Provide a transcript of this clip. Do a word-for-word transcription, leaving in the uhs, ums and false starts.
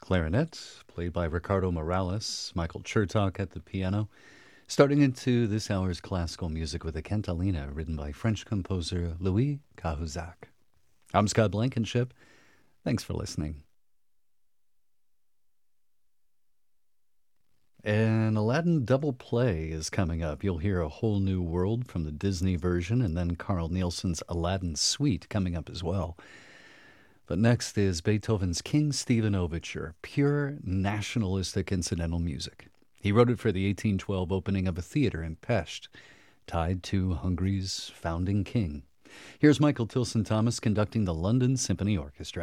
clarinet, played by Ricardo Morales, Michael Chertok at the piano. Starting into this hour's classical music with a cantalena written by French composer Louis Cahuzac. I'm Scott Blankenship. Thanks for listening. An Aladdin double play is coming up. You'll hear A Whole New World from the Disney version, and then Carl Nielsen's Aladdin Suite coming up as well. But next is Beethoven's King Stephen Overture, pure nationalistic incidental music. He wrote it for the eighteen twelve opening of a theater in Pest, tied to Hungary's founding king. Here's Michael Tilson Thomas conducting the London Symphony Orchestra.